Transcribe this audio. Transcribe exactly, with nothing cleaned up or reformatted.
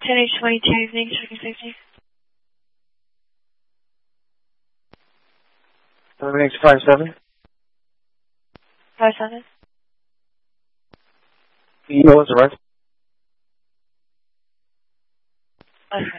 ten H twenty-two evening, checking safety. seven H five seven. five seven. E O is arrest. Okay.